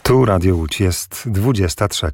Tu Radio Łódź, jest 23.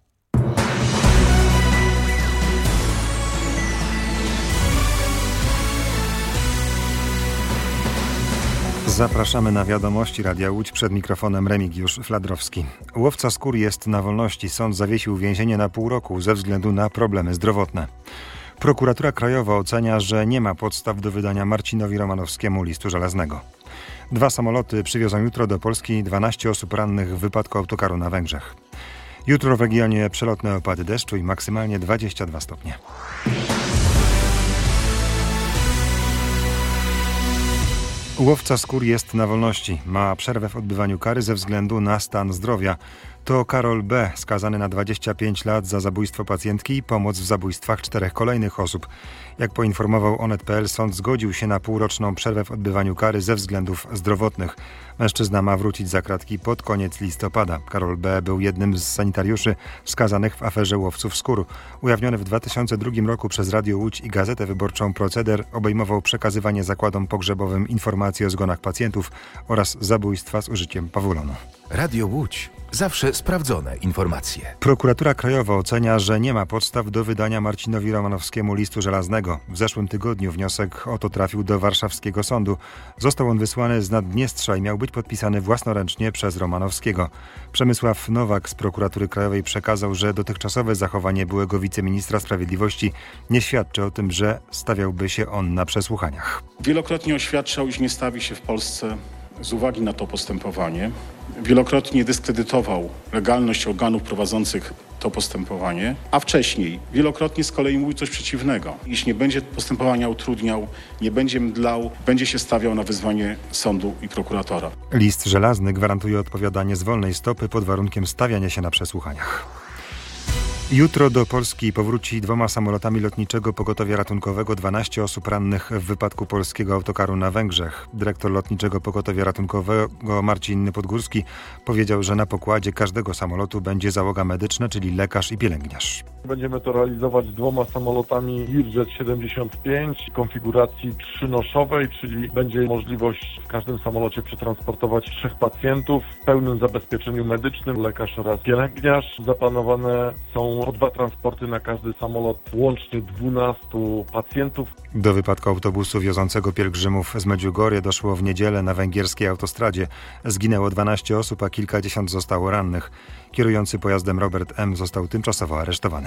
Zapraszamy na wiadomości Radia Łódź, przed mikrofonem Remigiusz Fladrowski. Łowca skór jest na wolności. Sąd zawiesił więzienie na pół roku ze względu na problemy zdrowotne. Prokuratura Krajowa ocenia, że nie ma podstaw do wydania Marcinowi Romanowskiemu listu żelaznego. 2 samoloty przywiozą jutro do Polski 12 osób rannych w wypadku autokaru na Węgrzech. Jutro w regionie przelotne opady deszczu i maksymalnie 22 stopnie. Łowca skór jest na wolności. Ma przerwę w odbywaniu kary ze względu na stan zdrowia. To Karol B., skazany na 25 lat za zabójstwo pacjentki i pomoc w zabójstwach 4 kolejnych osób. Jak poinformował Onet.pl, sąd zgodził się na półroczną przerwę w odbywaniu kary ze względów zdrowotnych. Mężczyzna ma wrócić za kratki pod koniec listopada. Karol B. był jednym z sanitariuszy skazanych w aferze łowców skór. Ujawniony w 2002 roku przez Radio Łódź i Gazetę Wyborczą proceder obejmował przekazywanie zakładom pogrzebowym informacji o zgonach pacjentów oraz zabójstwa z użyciem pawulonu. Radio Łódź. Zawsze sprawdzone informacje. Prokuratura Krajowa ocenia, że nie ma podstaw do wydania Marcinowi Romanowskiemu listu żelaznego. W zeszłym tygodniu wniosek o to trafił do warszawskiego sądu. Został on wysłany z Naddniestrza i miał być podpisany własnoręcznie przez Romanowskiego. Przemysław Nowak z Prokuratury Krajowej przekazał, że dotychczasowe zachowanie byłego wiceministra sprawiedliwości nie świadczy o tym, że stawiałby się on na przesłuchaniach. Wielokrotnie oświadczał, iż nie stawi się w Polsce z uwagi na to postępowanie. Wielokrotnie dyskredytował legalność organów prowadzących to postępowanie, a wcześniej wielokrotnie z kolei mówił coś przeciwnego. Iż nie będzie postępowania utrudniał, nie będzie mdlał, będzie się stawiał na wyzwanie sądu i prokuratora. List żelazny gwarantuje odpowiadanie z wolnej stopy pod warunkiem stawiania się na przesłuchaniach. Jutro do Polski powróci 2 samolotami lotniczego pogotowia ratunkowego 12 osób rannych w wypadku polskiego autokaru na Węgrzech. Dyrektor lotniczego pogotowia ratunkowego Marcin Podgórski powiedział, że na pokładzie każdego samolotu będzie załoga medyczna, czyli lekarz i pielęgniarz. Będziemy to realizować 2 samolotami Learjet 75 konfiguracji 3-noszowej, czyli będzie możliwość w każdym samolocie przetransportować 3 pacjentów w pełnym zabezpieczeniu medycznym, lekarz oraz pielęgniarz. Zaplanowane są po 2 transporty na każdy samolot, łącznie 12 pacjentów. Do wypadku autobusu wiozącego pielgrzymów z Medjugorje doszło w niedzielę na węgierskiej autostradzie. Zginęło 12 osób, a kilkadziesiąt zostało rannych. Kierujący pojazdem Robert M. został tymczasowo aresztowany.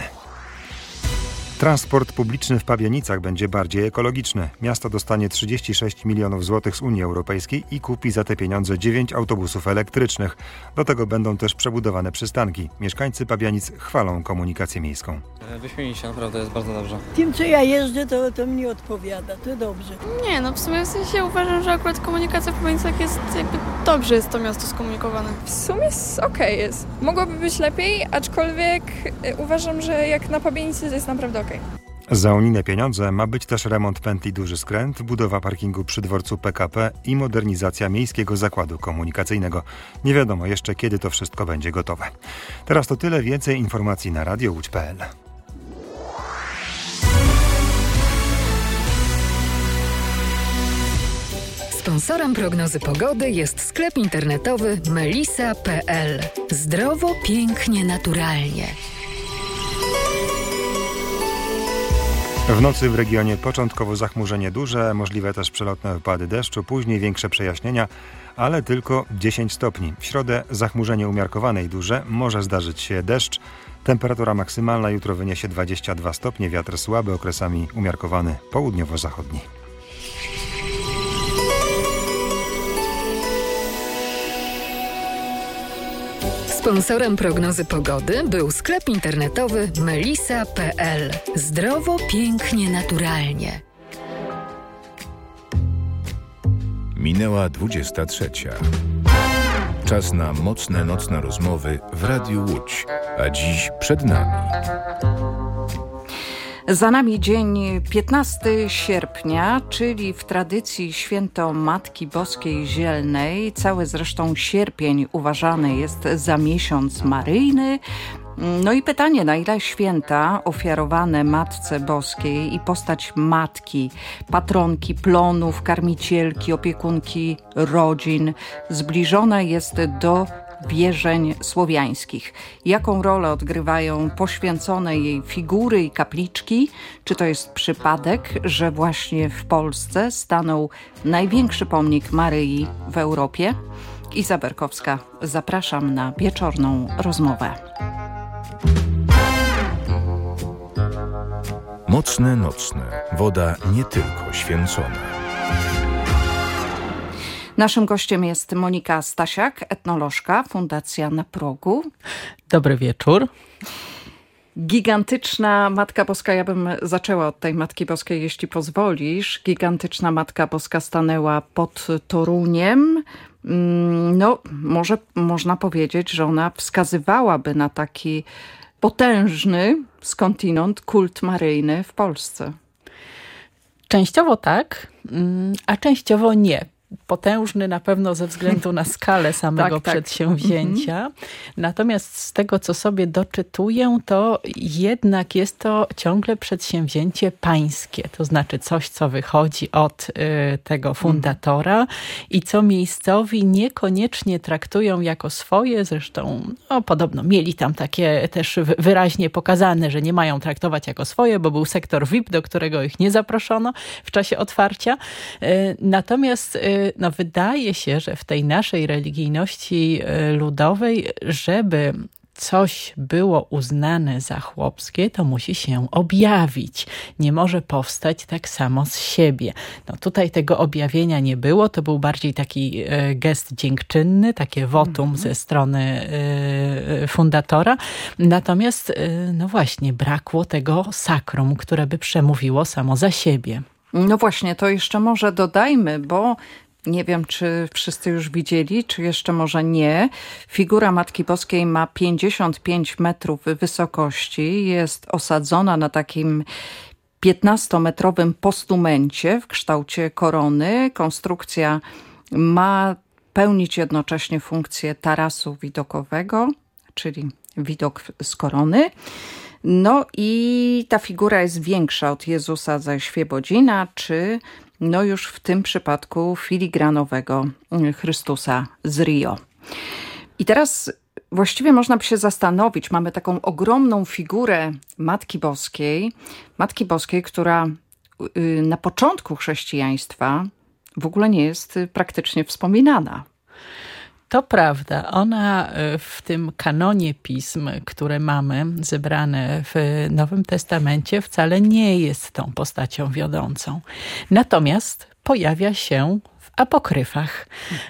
Transport publiczny w Pabianicach będzie bardziej ekologiczny. Miasto dostanie 36 milionów złotych z Unii Europejskiej i kupi za te pieniądze 9 autobusów elektrycznych. Do tego będą też przebudowane przystanki. Mieszkańcy Pabianic chwalą komunikację miejską. Wyśmienicie, naprawdę jest bardzo dobrze. Tym, co ja jeżdżę, to mnie odpowiada, to dobrze. Nie, no w sumie uważam, że akurat komunikacja w Pabianicach jest jakby dobrze jest to miasto skomunikowane. W sumie okej jest. Mogłoby być lepiej, aczkolwiek uważam, że jak na Pabianicy to jest naprawdę okej. Za unijne pieniądze ma być też remont pętli Duży Skręt, budowa parkingu przy dworcu PKP i modernizacja miejskiego zakładu komunikacyjnego. Nie wiadomo jeszcze, kiedy to wszystko będzie gotowe. Teraz to tyle, więcej informacji na radiołódź.pl. Sponsorem prognozy pogody jest sklep internetowy melisa.pl. Zdrowo, pięknie, naturalnie. W nocy w regionie początkowo zachmurzenie duże, możliwe też przelotne opady deszczu, później większe przejaśnienia, ale tylko 10 stopni. W środę zachmurzenie umiarkowane i duże, może zdarzyć się deszcz. Temperatura maksymalna jutro wyniesie 22 stopnie, wiatr słaby, okresami umiarkowany południowo-zachodni. Sponsorem prognozy pogody był sklep internetowy melisa.pl. Zdrowo, pięknie, naturalnie. Minęła 23. Czas na mocne nocne rozmowy w Radiu Łódź, a dziś przed nami. Za nami dzień 15 sierpnia, czyli w tradycji święto Matki Boskiej Zielnej. Cały zresztą sierpień uważany jest za miesiąc maryjny. No i pytanie, na ile święta ofiarowane Matce Boskiej i postać matki, patronki plonów, karmicielki, opiekunki rodzin zbliżona jest do wierzeń słowiańskich. Jaką rolę odgrywają poświęcone jej figury i kapliczki? Czy to jest przypadek, że właśnie w Polsce stanął największy pomnik Maryi w Europie? Iza Berkowska, zapraszam na wieczorną rozmowę. Mocne nocne. Woda nie tylko święcona. Naszym gościem jest Monika Stasiak, etnolożka, Fundacja Na Progu. Dobry wieczór. Gigantyczna Matka Boska, ja bym zaczęła od tej Matki Boskiej, jeśli pozwolisz. Gigantyczna Matka Boska stanęła pod Toruniem. No, może można powiedzieć, że ona wskazywałaby na taki potężny skądinąd kult maryjny w Polsce. Częściowo tak, a częściowo nie. Potężny na pewno ze względu na skalę samego przedsięwzięcia. Natomiast z tego, co sobie doczytuję, to jednak jest to ciągle przedsięwzięcie pańskie. To znaczy coś, co wychodzi od tego fundatora i co miejscowi niekoniecznie traktują jako swoje. Zresztą podobno mieli tam takie też wyraźnie pokazane, że nie mają traktować jako swoje, bo był sektor VIP, do którego ich nie zaproszono w czasie otwarcia. Natomiast wydaje się, że w tej naszej religijności ludowej, żeby coś było uznane za chłopskie, to musi się objawić. Nie może powstać tak samo z siebie. Tutaj tego objawienia nie było. To był bardziej taki gest dziękczynny, takie wotum ze strony fundatora. Natomiast właśnie brakło tego sakrum, które by przemówiło samo za siebie. No właśnie, to jeszcze może dodajmy, bo nie wiem, czy wszyscy już widzieli, czy jeszcze może nie. Figura Matki Boskiej ma 55 metrów wysokości. Jest osadzona na takim 15-metrowym postumencie w kształcie korony. Konstrukcja ma pełnić jednocześnie funkcję tarasu widokowego, czyli widok z korony. No i ta figura jest większa od Jezusa ze Świebodzina, czy już w tym przypadku filigranowego Chrystusa z Rio. I teraz właściwie można by się zastanowić, mamy taką ogromną figurę Matki Boskiej, która na początku chrześcijaństwa w ogóle nie jest praktycznie wspominana. To prawda. Ona w tym kanonie pism, które mamy zebrane w Nowym Testamencie, wcale nie jest tą postacią wiodącą. Natomiast pojawia się w apokryfach.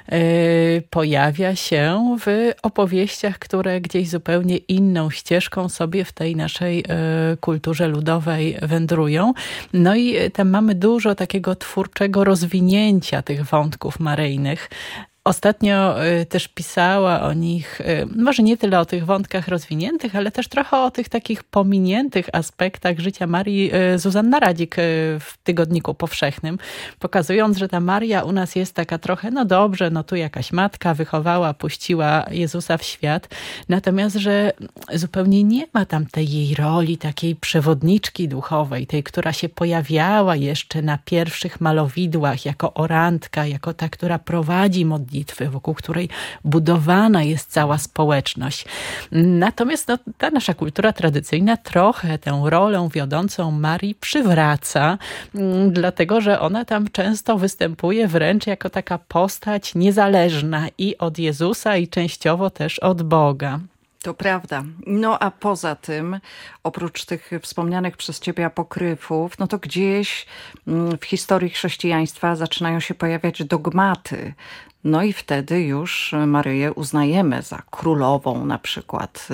Pojawia się w opowieściach, które gdzieś zupełnie inną ścieżką sobie w tej naszej kulturze ludowej wędrują. No i tam mamy dużo takiego twórczego rozwinięcia tych wątków maryjnych. Ostatnio też pisała o nich, może nie tyle o tych wątkach rozwiniętych, ale też trochę o tych takich pominiętych aspektach życia Marii Zuzanna Radzik w Tygodniku Powszechnym, pokazując, że ta Maria u nas jest taka trochę, dobrze, tu jakaś matka wychowała, puściła Jezusa w świat, natomiast, że zupełnie nie ma tam tej jej roli takiej przewodniczki duchowej, tej, która się pojawiała jeszcze na pierwszych malowidłach jako orantka, jako ta, która prowadzi modlitwę, wokół której budowana jest cała społeczność. Natomiast ta nasza kultura tradycyjna trochę tę rolę wiodącą Marii przywraca, dlatego że ona tam często występuje wręcz jako taka postać niezależna i od Jezusa, i częściowo też od Boga. To prawda. A poza tym, oprócz tych wspomnianych przez ciebie apokryfów, to gdzieś w historii chrześcijaństwa zaczynają się pojawiać dogmaty. I wtedy już Maryję uznajemy za królową na przykład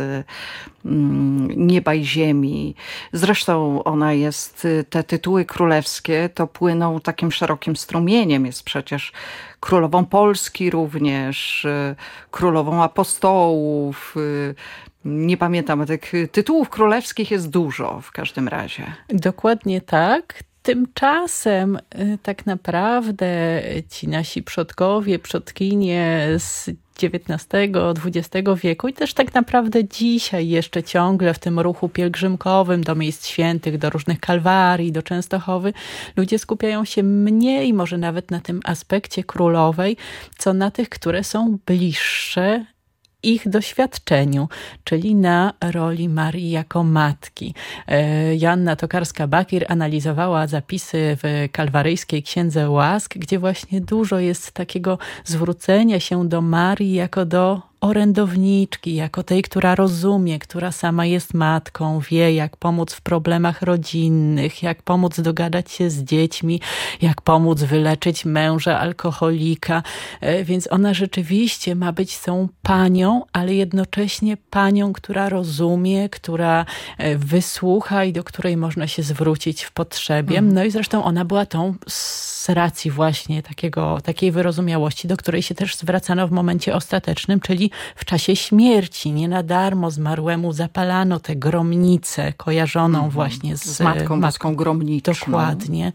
nieba i ziemi. Zresztą ona jest, te tytuły królewskie to płyną takim szerokim strumieniem. Jest przecież królową Polski również, królową apostołów. Nie pamiętam, tych tytułów królewskich jest dużo w każdym razie. Dokładnie tak. Tymczasem tak naprawdę ci nasi przodkowie, przodkinie z XIX-XX wieku i też tak naprawdę dzisiaj jeszcze ciągle w tym ruchu pielgrzymkowym do miejsc świętych, do różnych kalwarii, do Częstochowy, ludzie skupiają się mniej może nawet na tym aspekcie królowej, co na tych, które są bliższe ich doświadczeniu, czyli na roli Marii jako matki. Joanna Tokarska-Bakir analizowała zapisy w kalwaryjskiej Księdze Łask, gdzie właśnie dużo jest takiego zwrócenia się do Marii jako do orędowniczki, jako tej, która rozumie, która sama jest matką, wie jak pomóc w problemach rodzinnych, jak pomóc dogadać się z dziećmi, jak pomóc wyleczyć męża alkoholika. Więc ona rzeczywiście ma być tą panią, ale jednocześnie panią, która rozumie, która wysłucha i do której można się zwrócić w potrzebie. No i zresztą ona była tą z racji właśnie takiej wyrozumiałości, do której się też zwracano w momencie ostatecznym, czyli w czasie śmierci. Nie na darmo zmarłemu zapalano tę gromnicę kojarzoną właśnie z Matką Boską gromniczną. Dokładnie.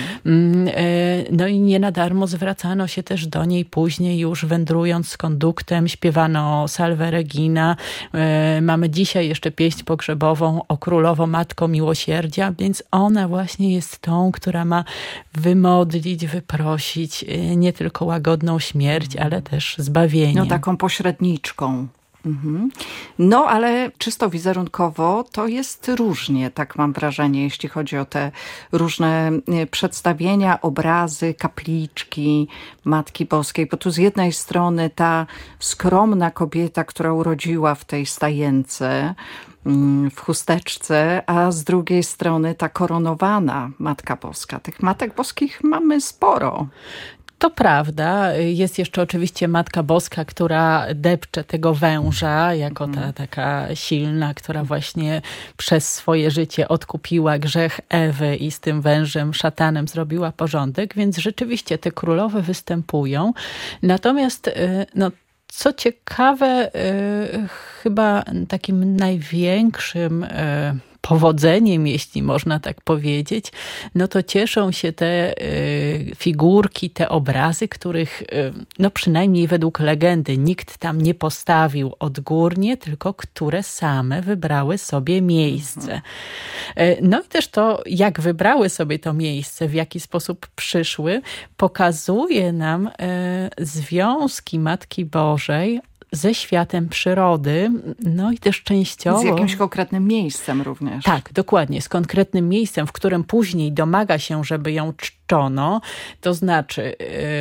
No i nie na darmo zwracano się też do niej później, już wędrując z konduktem, śpiewano Salve Regina. Mamy dzisiaj jeszcze pieśń pogrzebową o Królowo Matko Miłosierdzia, więc ona właśnie jest tą, która ma wymodlić, wyprosić nie tylko łagodną śmierć, ale też zbawienie. No taką pośredniczką. No, ale czysto wizerunkowo to jest różnie, tak mam wrażenie, jeśli chodzi o te różne przedstawienia, obrazy, kapliczki Matki Boskiej, bo tu z jednej strony ta skromna kobieta, która urodziła w tej stajence, w chusteczce, a z drugiej strony ta koronowana Matka Boska. Tych Matek Boskich mamy sporo. To prawda. Jest jeszcze oczywiście Matka Boska, która depcze tego węża, jako ta taka silna, która właśnie przez swoje życie odkupiła grzech Ewy i z tym wężem, szatanem zrobiła porządek, więc rzeczywiście te królowe występują. Natomiast co ciekawe, chyba takim największym powodzeniem, jeśli można tak powiedzieć, no to cieszą się te figurki, te obrazy, których no przynajmniej według legendy nikt tam nie postawił odgórnie, tylko które same wybrały sobie miejsce. No i też to, jak wybrały sobie to miejsce, w jaki sposób przyszły, pokazuje nam związki Matki Bożej ze światem przyrody, no i też częściowo... Z jakimś konkretnym miejscem również. Tak, dokładnie, z konkretnym miejscem, w którym później domaga się, żeby ją czczono, to znaczy...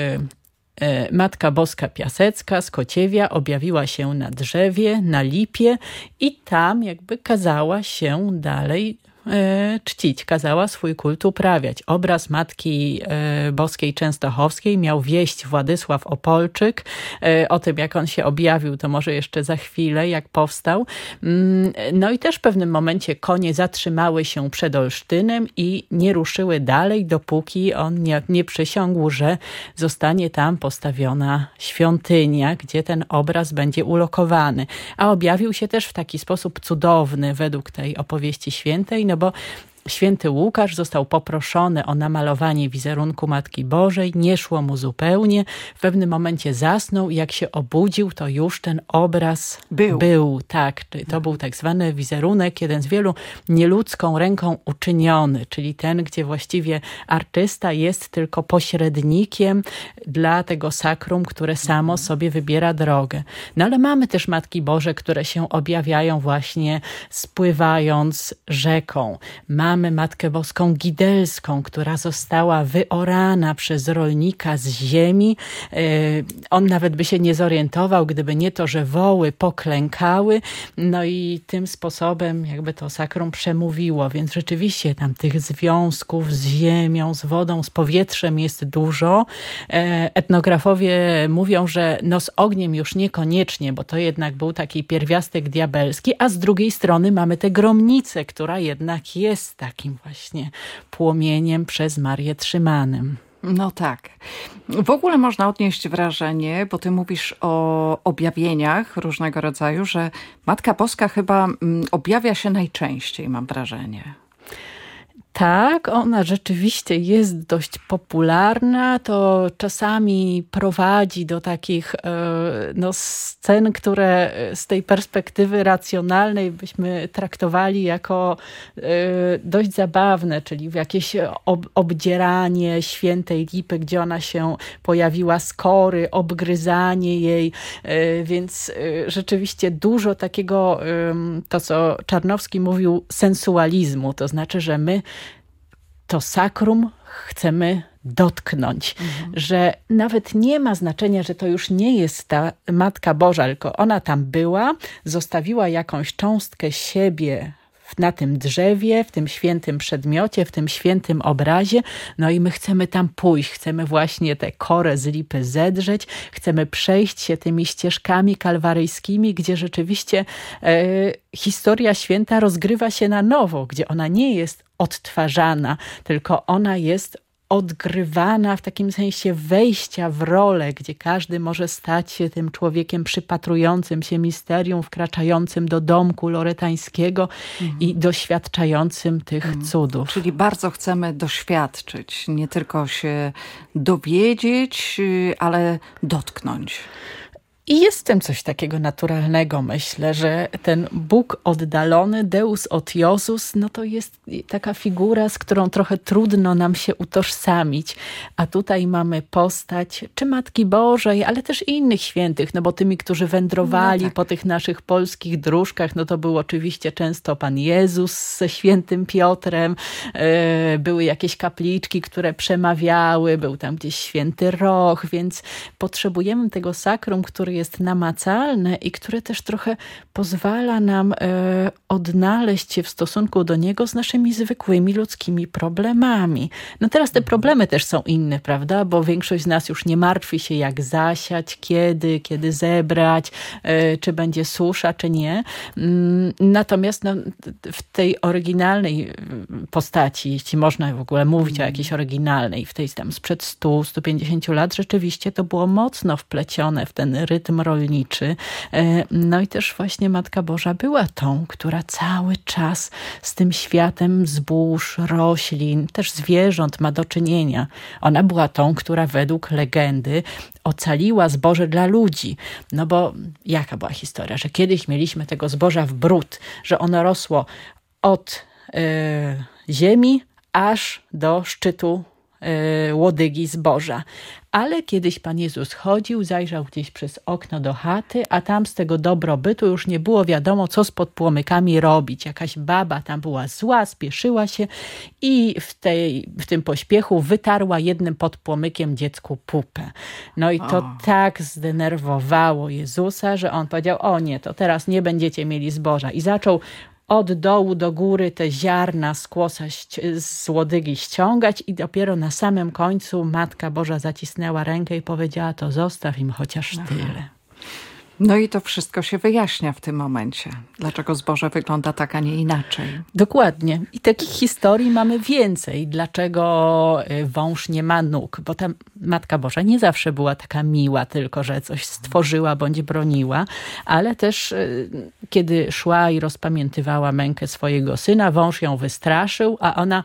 Matka Boska Piasecka z Kociewia objawiła się na drzewie, na lipie i tam jakby kazała się dalej czcić, kazała swój kult uprawiać. Obraz Matki Boskiej Częstochowskiej miał wieść Władysław Opolczyk. O tym, jak on się objawił, to może jeszcze za chwilę, jak powstał. No i też w pewnym momencie konie zatrzymały się przed Olsztynem i nie ruszyły dalej, dopóki on nie przysiągł, że zostanie tam postawiona świątynia, gdzie ten obraz będzie ulokowany. A objawił się też w taki sposób cudowny według tej opowieści świętej, no bo święty Łukasz został poproszony o namalowanie wizerunku Matki Bożej, nie szło mu zupełnie. W pewnym momencie zasnął i jak się obudził, to już ten obraz był. Tak, to był tak zwany wizerunek, jeden z wielu nieludzką ręką uczyniony, czyli ten, gdzie właściwie artysta jest tylko pośrednikiem dla tego sakrum, które samo sobie wybiera drogę. No ale mamy też Matki Boże, które się objawiają właśnie spływając rzeką. Mamy Matkę Boską Gidelską, która została wyorana przez rolnika z ziemi. On nawet by się nie zorientował, gdyby nie to, że woły poklękały. No i tym sposobem jakby to sakrum przemówiło. Więc rzeczywiście tam tych związków z ziemią, z wodą, z powietrzem jest dużo. Etnografowie mówią, że no z ogniem już niekoniecznie, bo to jednak był taki pierwiastek diabelski, a z drugiej strony mamy tę gromnicę, która jednak jest takim właśnie płomieniem przez Marię trzymanym. No tak. W ogóle można odnieść wrażenie, bo ty mówisz o objawieniach różnego rodzaju, że Matka Boska chyba objawia się najczęściej, mam wrażenie. Tak, ona rzeczywiście jest dość popularna. To czasami prowadzi do takich scen, które z tej perspektywy racjonalnej byśmy traktowali jako dość zabawne, czyli w jakieś obdzieranie świętej Lipy, gdzie ona się pojawiła z kory, obgryzanie jej, więc rzeczywiście dużo takiego, to co Czarnowski mówił, sensualizmu, to znaczy, że my to sakrum chcemy dotknąć, że nawet nie ma znaczenia, że to już nie jest ta Matka Boża, tylko ona tam była, zostawiła jakąś cząstkę siebie na tym drzewie, w tym świętym przedmiocie, w tym świętym obrazie, no i my chcemy tam pójść, chcemy właśnie tę korę z lipy zedrzeć, chcemy przejść się tymi ścieżkami kalwaryjskimi, gdzie rzeczywiście historia święta rozgrywa się na nowo, gdzie ona nie jest odtwarzana, tylko ona jest odgrywana w takim sensie wejścia w rolę, gdzie każdy może stać się tym człowiekiem przypatrującym się misterium, wkraczającym do domku loretańskiego i doświadczającym tych cudów. Czyli bardzo chcemy doświadczyć, nie tylko się dowiedzieć, ale dotknąć. I jest w tym coś takiego naturalnego, myślę, że ten Bóg oddalony, Deus odiosus, no to jest taka figura, z którą trochę trudno nam się utożsamić. A tutaj mamy postać czy Matki Bożej, ale też innych świętych, no bo tymi, którzy wędrowali po tych naszych polskich dróżkach, no to był oczywiście często Pan Jezus ze świętym Piotrem, były jakieś kapliczki, które przemawiały, był tam gdzieś święty Roch, więc potrzebujemy tego sakrum, który jest namacalne i które też trochę pozwala nam odnaleźć się w stosunku do niego z naszymi zwykłymi ludzkimi problemami. No teraz te problemy też są inne, prawda? Bo większość z nas już nie martwi się, jak zasiać, kiedy zebrać, czy będzie susza, czy nie. Natomiast w tej oryginalnej postaci, jeśli można w ogóle mówić o jakiejś oryginalnej, w tej tam sprzed 100-150 lat, rzeczywiście to było mocno wplecione w ten rytm rolniczy. No i też właśnie Matka Boża była tą, która cały czas z tym światem zbóż, roślin, też zwierząt ma do czynienia. Ona była tą, która według legendy ocaliła zboże dla ludzi. No bo jaka była historia? Że kiedyś mieliśmy tego zboża w bród, że ono rosło od ziemi aż do szczytu łodygi zboża. Ale kiedyś Pan Jezus chodził, zajrzał gdzieś przez okno do chaty, a tam z tego dobrobytu już nie było wiadomo, co z podpłomykami robić. Jakaś baba tam była zła, spieszyła się i w tym pośpiechu wytarła jednym podpłomykiem dziecku pupę. No i to tak zdenerwowało Jezusa, że on powiedział, o nie, to teraz nie będziecie mieli zboża. I zaczął od dołu do góry te ziarna z kłosa z łodygi ściągać i dopiero na samym końcu Matka Boża zacisnęła rękę i powiedziała, to zostaw im chociaż tyle. No i to wszystko się wyjaśnia w tym momencie. Dlaczego zboże wygląda tak, a nie inaczej. Dokładnie. I takich historii mamy więcej. Dlaczego wąż nie ma nóg? Bo ta Matka Boża nie zawsze była taka miła, tylko że coś stworzyła bądź broniła, ale też kiedy szła i rozpamiętywała mękę swojego syna, wąż ją wystraszył, a ona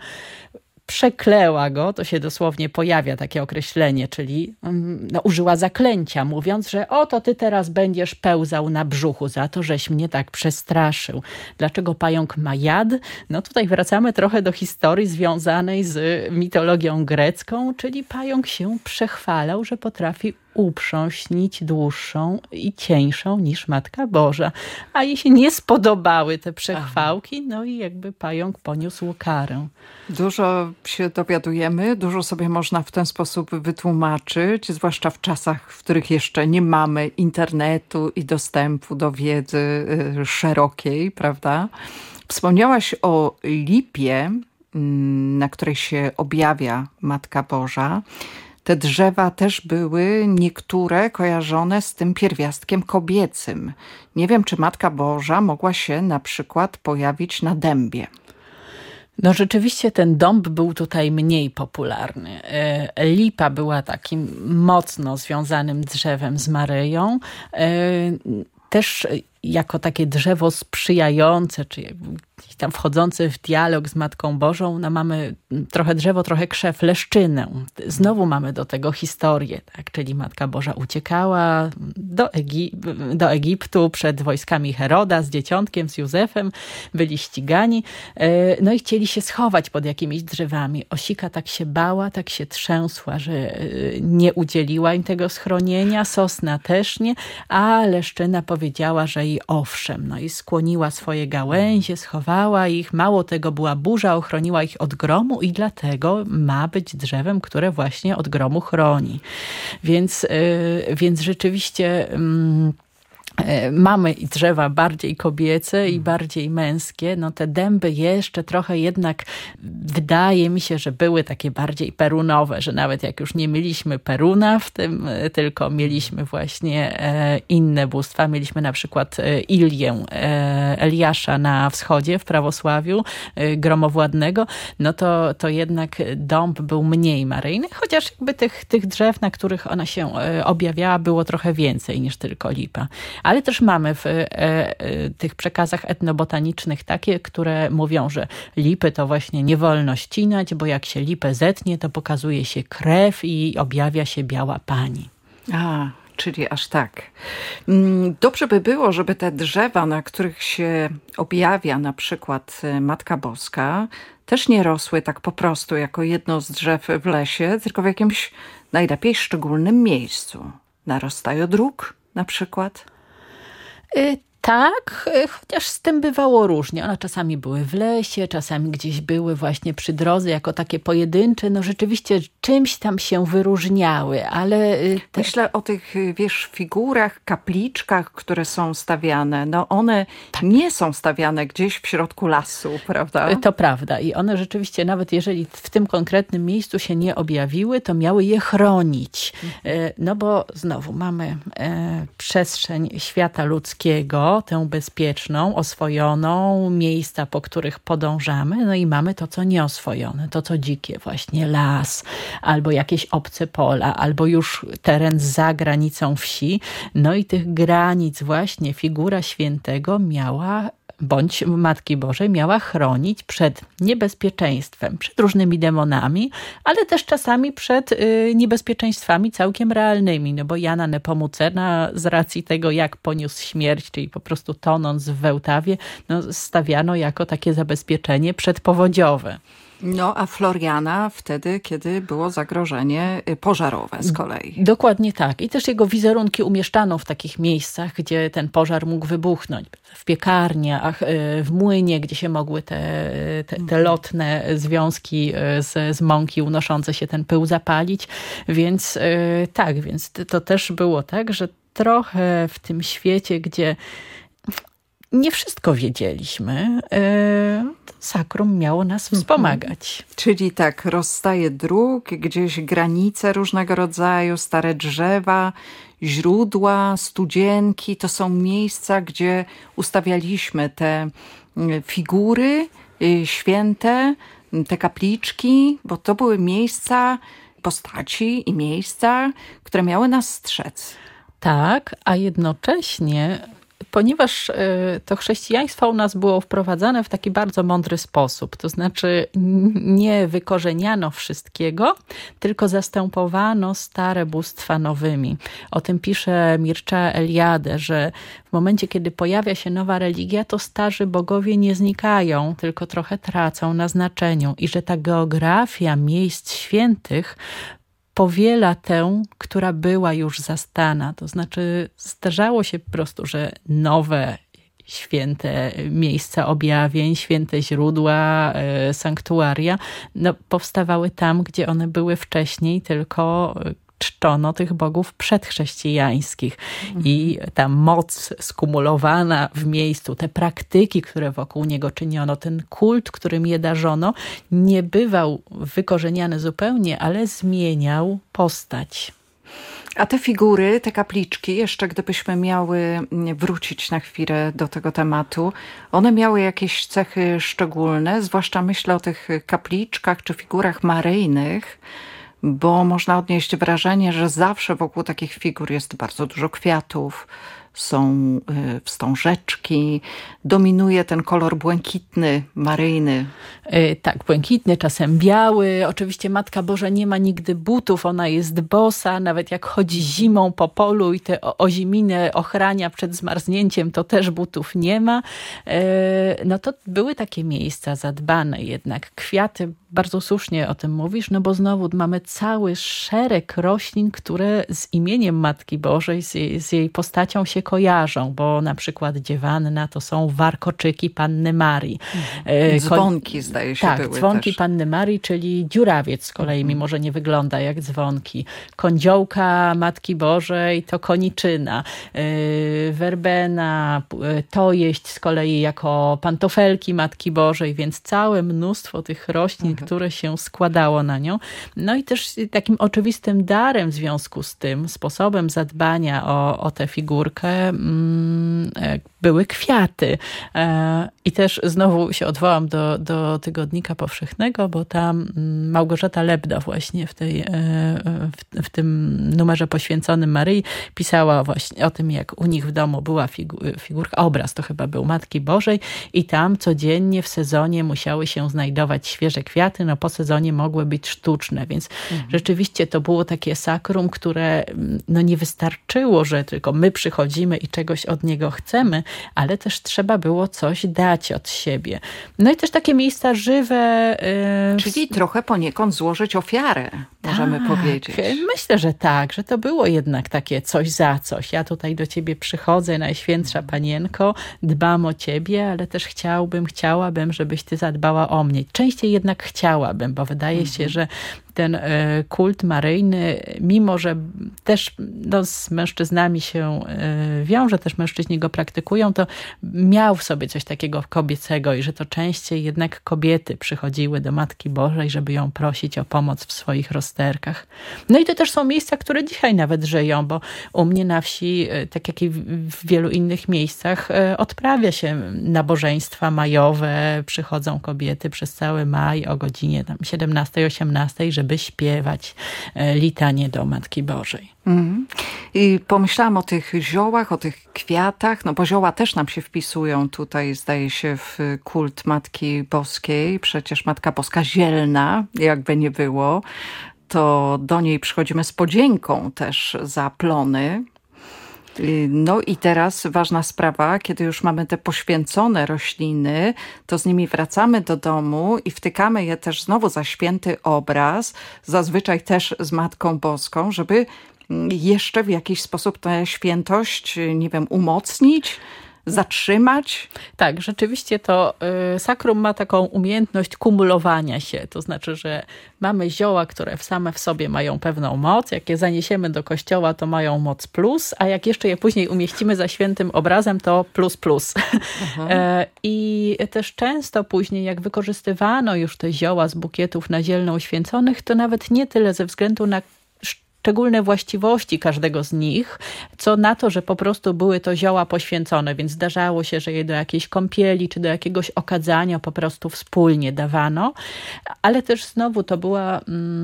przekleła go, to się dosłownie pojawia takie określenie, czyli użyła zaklęcia, mówiąc, że oto ty teraz będziesz pełzał na brzuchu za to, żeś mnie tak przestraszył. Dlaczego pająk ma jad? No tutaj wracamy trochę do historii związanej z mitologią grecką, czyli pająk się przechwalał, że potrafi uprząść nić dłuższą i cieńszą niż Matka Boża. A jej się nie spodobały te przechwałki, no i jakby pająk poniósł karę. Dużo się dowiadujemy, dużo sobie można w ten sposób wytłumaczyć, zwłaszcza w czasach, w których jeszcze nie mamy internetu i dostępu do wiedzy szerokiej, prawda? Wspomniałaś o lipie, na której się objawia Matka Boża. Te drzewa też były niektóre kojarzone z tym pierwiastkiem kobiecym. Nie wiem, czy Matka Boża mogła się na przykład pojawić na dębie. No rzeczywiście ten dąb był tutaj mniej popularny. Lipa była takim mocno związanym drzewem z Maryją. Też jako takie drzewo sprzyjające, czy tam wchodzący w dialog z Matką Bożą, no mamy trochę drzewo, trochę krzew, leszczynę. Znowu mamy do tego historię, tak? Czyli Matka Boża uciekała do Egiptu przed wojskami Heroda z dzieciątkiem, z Józefem, byli ścigani, no i chcieli się schować pod jakimiś drzewami. Osika tak się bała, tak się trzęsła, że nie udzieliła im tego schronienia, sosna też nie, a leszczyna powiedziała, że i owszem, no i skłoniła swoje gałęzie, schowała ich, mało tego, była burza, ochroniła ich od gromu i dlatego ma być drzewem, które właśnie od gromu chroni. Więc rzeczywiście mamy i drzewa bardziej kobiece i bardziej męskie. No te dęby jeszcze trochę jednak wydaje mi się, że były takie bardziej perunowe, że nawet jak już nie mieliśmy Peruna w tym, tylko mieliśmy właśnie inne bóstwa. Mieliśmy na przykład Ilię, Eliasza na wschodzie w prawosławiu, gromowładnego, no to jednak dąb był mniej maryjny, chociaż jakby tych drzew, na których ona się objawiała, było trochę więcej niż tylko lipa. Ale też mamy w tych przekazach etnobotanicznych takie, które mówią, że lipy to właśnie nie wolno ścinać, bo jak się lipę zetnie, to pokazuje się krew i objawia się biała pani. Czyli aż tak. Dobrze by było, żeby te drzewa, na których się objawia na przykład Matka Boska, też nie rosły tak po prostu jako jedno z drzew w lesie, tylko w jakimś najlepiej szczególnym miejscu. Na rozstajodróg na przykład. Tak, chociaż z tym bywało różnie. One czasami były w lesie, czasami gdzieś były właśnie przy drodze jako takie pojedyncze. No rzeczywiście czymś tam się wyróżniały, ale... Myślę o tych, figurach, kapliczkach, które są stawiane. No one nie są stawiane gdzieś w środku lasu, prawda? To prawda. I one rzeczywiście, nawet jeżeli w tym konkretnym miejscu się nie objawiły, to miały je chronić. No bo znowu mamy przestrzeń świata ludzkiego, tę bezpieczną, oswojoną, miejsca, po których podążamy, no i mamy to, co nieoswojone, to, co dzikie, właśnie las, albo jakieś obce pola, albo już teren za granicą wsi. No i tych granic właśnie figura świętego miała, bądź Matki Bożej miała chronić przed niebezpieczeństwem, przed różnymi demonami, ale też czasami przed niebezpieczeństwami całkiem realnymi, no bo Jana Nepomucena z racji tego, jak poniósł śmierć, czyli po prostu tonąc w Wełtawie, no, stawiano jako takie zabezpieczenie przedpowodziowe. No, a Floriana wtedy, kiedy było zagrożenie pożarowe z kolei. Dokładnie tak. I też jego wizerunki umieszczano w takich miejscach, gdzie ten pożar mógł wybuchnąć. W piekarniach, w młynie, gdzie się mogły te lotne związki z mąki unoszące się ten pył zapalić. Więc tak, więc to też było tak, że trochę w tym świecie, gdzie nie wszystko wiedzieliśmy, sakrum miało nas wspomagać. Czyli tak, rozstaje dróg, gdzieś granice różnego rodzaju, stare drzewa, źródła, studzienki. To są miejsca, gdzie ustawialiśmy te figury święte, te kapliczki, bo to były miejsca, postaci i miejsca, które miały nas strzec. Tak, a jednocześnie, ponieważ to chrześcijaństwo u nas było wprowadzane w taki bardzo mądry sposób, to znaczy nie wykorzeniano wszystkiego, tylko zastępowano stare bóstwa nowymi. O tym pisze Mircea Eliade, że w momencie, kiedy pojawia się nowa religia, to starzy bogowie nie znikają, tylko trochę tracą na znaczeniu i że ta geografia miejsc świętych powiela tę, która była już zastana. To znaczy zdarzało się po prostu, że nowe święte miejsca objawień, święte źródła, sanktuaria, no, powstawały tam, gdzie one były wcześniej, tylko czczono tych bogów przedchrześcijańskich. I ta moc skumulowana w miejscu, te praktyki, które wokół niego czyniono, ten kult, którym je darzono, nie bywał wykorzeniany zupełnie, ale zmieniał postać. A te figury, te kapliczki, jeszcze gdybyśmy miały wrócić na chwilę do tego tematu, one miały jakieś cechy szczególne, zwłaszcza myślę o tych kapliczkach czy figurach maryjnych, bo można odnieść wrażenie, że zawsze wokół takich figur jest bardzo dużo kwiatów, są wstążeczki, dominuje ten kolor błękitny, maryjny. Tak, błękitny, czasem biały. Oczywiście Matka Boża nie ma nigdy butów, ona jest bosa, nawet jak chodzi zimą po polu i te oziminy ochrania przed zmarznięciem, to też butów nie ma. No to były takie miejsca zadbane jednak. Kwiaty, bardzo słusznie o tym mówisz, no bo znowu mamy cały szereg roślin, które z imieniem Matki Bożej, z jej postacią się kojarzą, bo na przykład dziewanna to są warkoczyki Panny Marii. Dzwonki zdaje się były dzwonki też. Panny Marii, czyli dziurawiec z kolei, mimo że nie wygląda jak dzwonki. Kądziołka Matki Bożej to koniczyna. Werbena, tojeść z kolei jako pantofelki Matki Bożej, więc całe mnóstwo tych roślin, które się składało na nią. No i też takim oczywistym darem w związku z tym, sposobem zadbania o tę figurkę były kwiaty. I też znowu się odwołam do Tygodnika Powszechnego, bo tam Małgorzata Lebda właśnie w tym numerze poświęconym Maryi pisała właśnie o tym, jak u nich w domu była figurka, obraz to chyba był Matki Bożej i tam codziennie w sezonie musiały się znajdować świeże kwiaty, no po sezonie mogły być sztuczne, więc rzeczywiście to było takie sakrum, które no nie wystarczyło, że tylko my przychodzimy i czegoś od niego chcemy, ale też trzeba było coś dać od siebie. No i też takie miejsca żywe. Czyli trochę poniekąd złożyć ofiarę, możemy powiedzieć. Myślę, że tak, że to było jednak takie coś za coś. Ja tutaj do ciebie przychodzę, Najświętsza Panienko, dbam o ciebie, ale też chciałabym, żebyś ty zadbała o mnie. Częściej jednak chciałabym, bo wydaje się, że ten kult maryjny, mimo że też z mężczyznami się wiąże, też mężczyźni go praktykują, to miał w sobie coś takiego kobiecego i że to częściej jednak kobiety przychodziły do Matki Bożej, żeby ją prosić o pomoc w swoich rozterkach. No i to też są miejsca, które dzisiaj nawet żyją, bo u mnie na wsi, tak jak i w wielu innych miejscach, odprawia się nabożeństwa majowe, przychodzą kobiety przez cały maj o godzinie 17-18, żeby śpiewać litanię do Matki Bożej. I pomyślałam o tych ziołach, o tych kwiatach, no bo zioła też nam się wpisują tutaj, zdaje się, w kult Matki Boskiej. Przecież Matka Boska zielna, jakby nie było, to do niej przychodzimy z podzięką też za plony. No i teraz ważna sprawa, kiedy już mamy te poświęcone rośliny, to z nimi wracamy do domu i wtykamy je też znowu za święty obraz, zazwyczaj też z Matką Boską, żeby jeszcze w jakiś sposób tę świętość, nie wiem, umocnić, zatrzymać. Tak, rzeczywiście to sakrum ma taką umiejętność kumulowania się. To znaczy, że mamy zioła, które same w sobie mają pewną moc. Jak je zaniesiemy do kościoła, to mają moc plus, a jak jeszcze je później umieścimy za świętym obrazem, to plus plus. I też często później, jak wykorzystywano już te zioła z bukietów na zielno uświęconych, to nawet nie tyle ze względu na szczególne właściwości każdego z nich, co na to, że po prostu były to zioła poświęcone, więc zdarzało się, że je do jakiejś kąpieli czy do jakiegoś okadzania po prostu wspólnie dawano, ale też znowu to była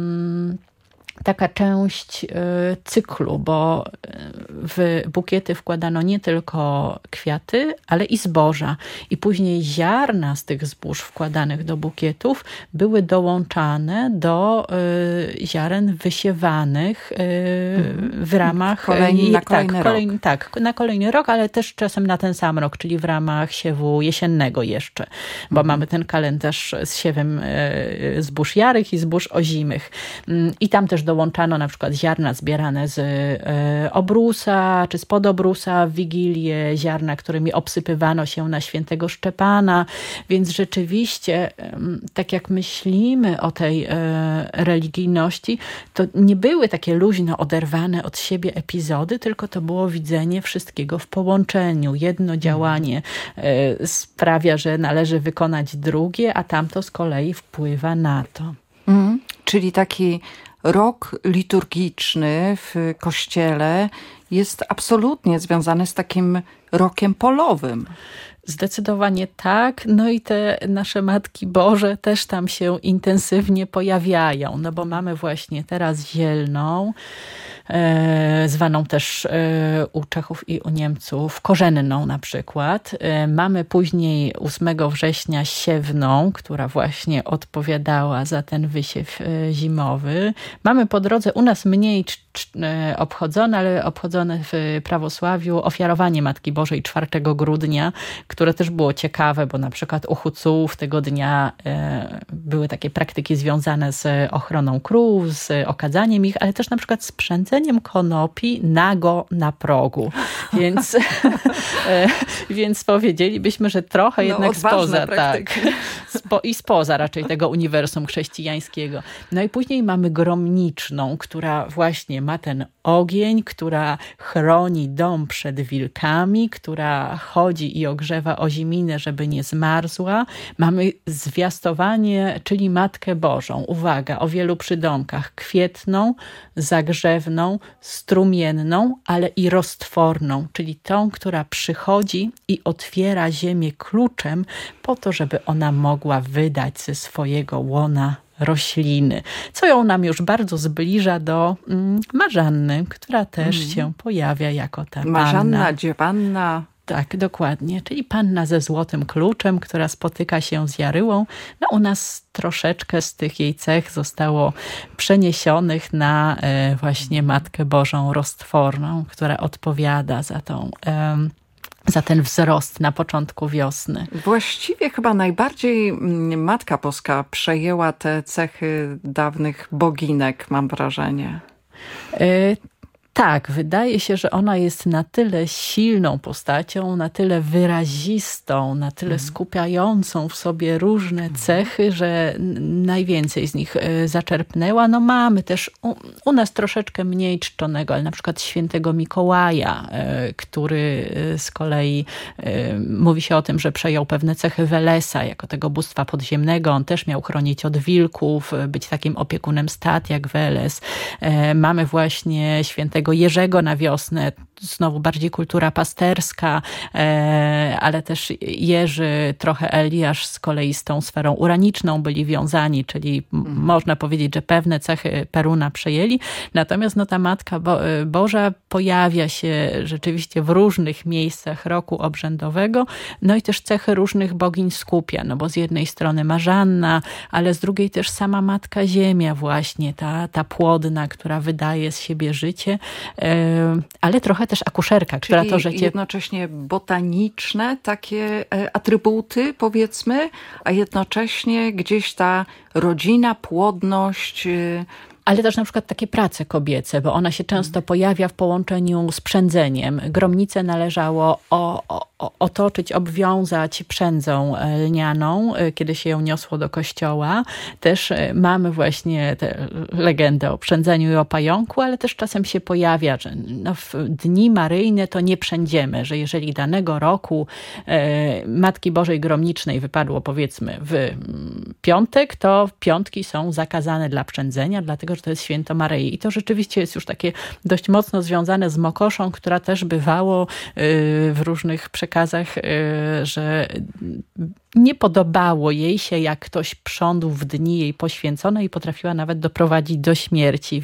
taka część cyklu, bo w bukiety wkładano nie tylko kwiaty, ale i zboża. I później ziarna z tych zbóż wkładanych do bukietów były dołączane do ziaren wysiewanych w ramach na kolejny rok, ale też czasem na ten sam rok, czyli w ramach siewu jesiennego jeszcze, bo mamy ten kalendarz z siewem zbóż jarych i zbóż ozimych. I tam też dołączano na przykład ziarna zbierane z obrusa, czy spod obrusa w Wigilię, ziarna, którymi obsypywano się na świętego Szczepana, więc rzeczywiście, tak jak myślimy o tej religijności, to nie były takie luźno oderwane od siebie epizody, tylko to było widzenie wszystkiego w połączeniu. Jedno działanie sprawia, że należy wykonać drugie, a tamto z kolei wpływa na to. Czyli taki rok liturgiczny w kościele jest absolutnie związany z takim rokiem polowym. Zdecydowanie tak. No i te nasze Matki Boże też tam się intensywnie pojawiają, no bo mamy właśnie teraz zielną, zwaną też u Czechów i u Niemców korzenną na przykład. Mamy później 8 września siewną, która właśnie odpowiadała za ten wysiew zimowy. Mamy po drodze u nas mniej obchodzone, ale obchodzone w prawosławiu ofiarowanie Matki Bożej 4 grudnia, które też było ciekawe, bo na przykład u Hucułów tego dnia były takie praktyki związane z ochroną krów, z okadzaniem ich, ale też na przykład z przędzeniem konopi nago na progu. Więc powiedzielibyśmy, że trochę jednak spoza, tak, spoza raczej tego uniwersum chrześcijańskiego. No i później mamy gromniczną, która właśnie ma ten ogień, która chroni dom przed wilkami, która chodzi i ogrzewa oziminę, żeby nie zmarzła. Mamy zwiastowanie, czyli Matkę Bożą. Uwaga, o wielu przydomkach. Kwietną, zagrzewną, strumienną, ale i roztworną, czyli tą, która przychodzi i otwiera ziemię kluczem po to, żeby ona mogła wydać ze swojego łona rośliny, co ją nam już bardzo zbliża do Marzanny, która też się pojawia jako ta Marzanna, panna. dziewanna. Tak, dokładnie, czyli panna ze złotym kluczem, która spotyka się z Jaryłą. No u nas troszeczkę z tych jej cech zostało przeniesionych na właśnie Matkę Bożą roztworną, która odpowiada za ten wzrost na początku wiosny. Właściwie chyba najbardziej Matka Boska przejęła te cechy dawnych boginek, mam wrażenie. Tak, wydaje się, że ona jest na tyle silną postacią, na tyle wyrazistą, na tyle skupiającą w sobie różne cechy, że najwięcej z nich zaczerpnęła. No mamy też u nas troszeczkę mniej czczonego, ale na przykład świętego Mikołaja, który z kolei mówi się o tym, że przejął pewne cechy Welesa jako tego bóstwa podziemnego. On też miał chronić od wilków, być takim opiekunem stad jak Weles. Mamy właśnie świętego Jerzego na wiosnę, znowu bardziej kultura pasterska, ale też Jerzy, trochę Eliasz z kolei z tą sferą uraniczną byli wiązani, czyli można powiedzieć, że pewne cechy Peruna przejęli. Natomiast no, ta Matka Boża pojawia się rzeczywiście w różnych miejscach roku obrzędowego, no i też cechy różnych bogiń skupia, no bo z jednej strony Marzanna, ale z drugiej też sama Matka Ziemia właśnie, ta płodna, która wydaje z siebie życie, ale trochę też akuszerka, która to życie... jednocześnie botaniczne takie atrybuty, powiedzmy, a jednocześnie gdzieś ta rodzina, płodność... Ale też na przykład takie prace kobiece, bo ona się często pojawia w połączeniu z przędzeniem. Gromnicę należało otoczyć, obwiązać przędzą lnianą, kiedy się ją niosło do kościoła. Też mamy właśnie tę legendę o przędzeniu i o pająku, ale też czasem się pojawia, że no w dni maryjne to nie przędziemy, że jeżeli danego roku Matki Bożej Gromnicznej wypadło powiedzmy w piątek, to piątki są zakazane dla przędzenia, dlatego że to jest święto Maryi. I to rzeczywiście jest już takie dość mocno związane z Mokoszą, która też bywało w różnych przekazach, że nie podobało jej się, jak ktoś prządł w dni jej poświęcone i potrafiła nawet doprowadzić do śmierci.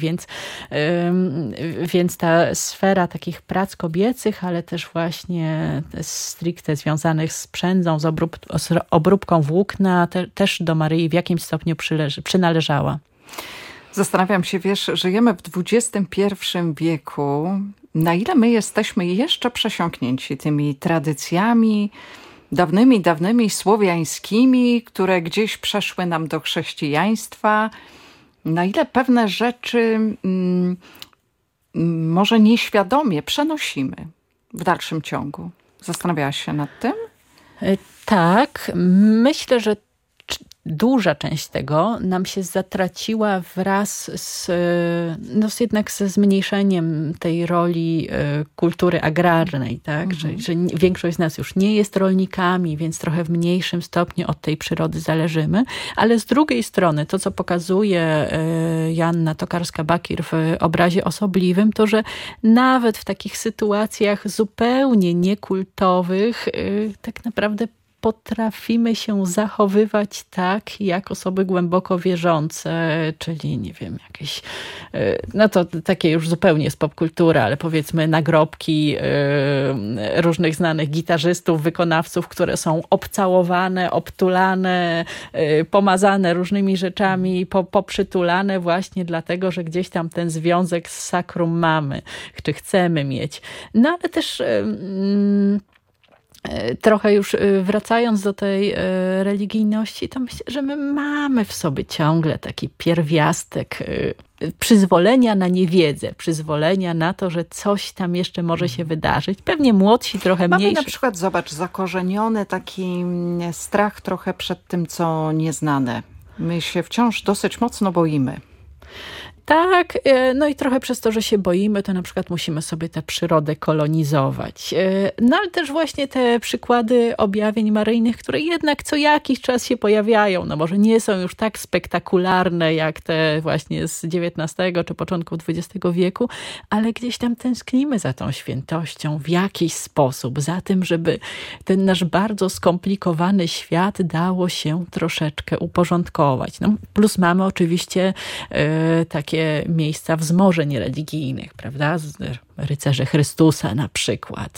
Więc ta sfera takich prac kobiecych, ale też właśnie stricte związanych z przędzą, z obróbką włókna, też do Maryi w jakimś stopniu przynależała. Zastanawiam się, wiesz, żyjemy w XXI wieku. Na ile my jesteśmy jeszcze przesiąknięci tymi tradycjami dawnymi słowiańskimi, które gdzieś przeszły nam do chrześcijaństwa? Na ile pewne rzeczy może nieświadomie przenosimy w dalszym ciągu? Zastanawiałaś się nad tym? Tak, myślę, że duża część tego nam się zatraciła wraz jednak ze zmniejszeniem tej roli kultury agrarnej, tak? Że większość z nas już nie jest rolnikami, więc trochę w mniejszym stopniu od tej przyrody zależymy, ale z drugiej strony to, co pokazuje Joanna Tokarska-Bakir w obrazie osobliwym, to, że nawet w takich sytuacjach zupełnie niekultowych tak naprawdę potrafimy się zachowywać tak, jak osoby głęboko wierzące, czyli nie wiem, jakieś, no to takie już zupełnie z popkultury, ale powiedzmy nagrobki różnych znanych gitarzystów, wykonawców, które są obcałowane, obtulane, pomazane różnymi rzeczami, poprzytulane właśnie dlatego, że gdzieś tam ten związek z sakrum mamy, czy chcemy mieć. No ale też trochę już wracając do tej religijności, to myślę, że my mamy w sobie ciągle taki pierwiastek przyzwolenia na niewiedzę, przyzwolenia na to, że coś tam jeszcze może się wydarzyć. Pewnie młodsi, trochę mniejsi. Mamy na przykład, zobacz, zakorzeniony taki strach trochę przed tym, co nieznane. My się wciąż dosyć mocno boimy. Tak, no i trochę przez to, że się boimy, to na przykład musimy sobie tę przyrodę kolonizować. No ale też właśnie te przykłady objawień maryjnych, które jednak co jakiś czas się pojawiają. No może nie są już tak spektakularne jak te właśnie z XIX czy początku XX wieku, ale gdzieś tam tęsknimy za tą świętością w jakiś sposób, za tym, żeby ten nasz bardzo skomplikowany świat dało się troszeczkę uporządkować. No, plus mamy oczywiście takie miejsca wzmożeń religijnych, prawda? Rycerze Chrystusa na przykład.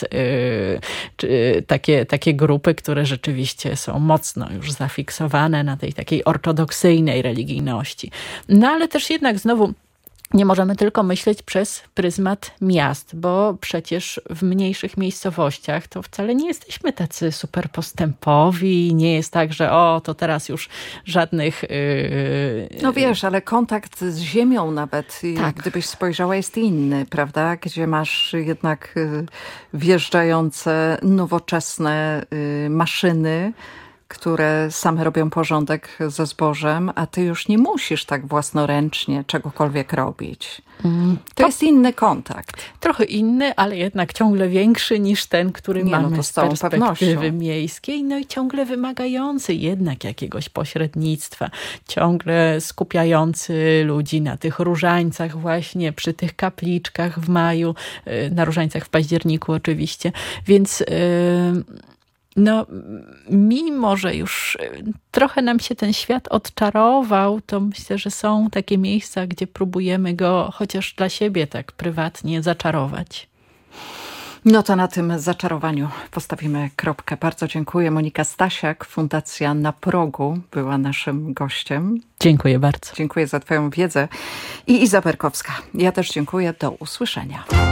Czy takie grupy, które rzeczywiście są mocno już zafiksowane na tej takiej ortodoksyjnej religijności. No ale też jednak znowu nie możemy tylko myśleć przez pryzmat miast, bo przecież w mniejszych miejscowościach to wcale nie jesteśmy tacy super postępowi. Nie jest tak, że to teraz już żadnych... No wiesz, ale kontakt z ziemią nawet, tak. Gdybyś spojrzała, jest inny, prawda? Gdzie masz jednak wjeżdżające nowoczesne maszyny, które same robią porządek ze zbożem, a ty już nie musisz tak własnoręcznie czegokolwiek robić. To jest inny kontakt. Trochę inny, ale jednak ciągle większy niż ten, który mamy z perspektywy miejskiej. No i ciągle wymagający jednak jakiegoś pośrednictwa. Ciągle skupiający ludzi na tych różańcach właśnie, przy tych kapliczkach w maju, na różańcach w październiku oczywiście. Więc... No, mimo że już trochę nam się ten świat odczarował, to myślę, że są takie miejsca, gdzie próbujemy go chociaż dla siebie tak prywatnie zaczarować. No to na tym zaczarowaniu postawimy kropkę. Bardzo dziękuję. Monika Stasiak, Fundacja Na Progu była naszym gościem. Dziękuję bardzo. Dziękuję za twoją wiedzę. I Iza Berkowska. Ja też dziękuję. Do usłyszenia.